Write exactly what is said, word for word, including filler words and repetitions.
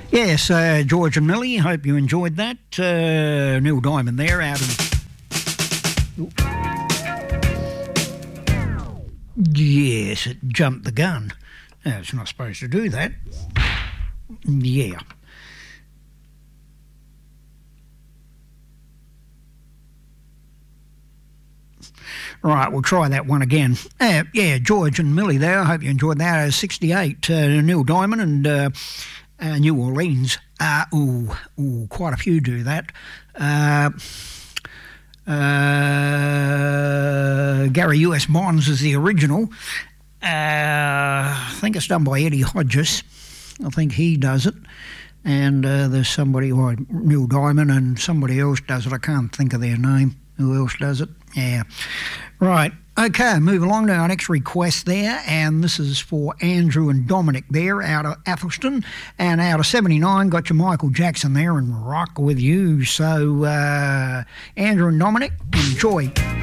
Yes, uh, George and Millie, hope you enjoyed that. Uh, Neil Diamond there out of... Yes, it jumped the gun. No, it's not supposed to do that. Yeah. Right, we'll try that one again. Uh, yeah, George and Millie there. I hope you enjoyed that. Uh, sixty-eight, uh, Neil Diamond and uh, uh, New Orleans. Uh, ooh, ooh, quite a few do that. Uh, uh, Gary U S. Bonds is the original. Uh, I think it's done by Eddie Hodges. I think he does it. And uh, there's somebody, or Neil Diamond, and somebody else does it. I can't think of their name. Who else does it? Yeah. Right. Okay, move along to our next request there, and this is for Andrew and Dominic there out of Athelston, and out of seventy-nine, got your Michael Jackson there and Rock With You. So, uh, Andrew and Dominic, enjoy.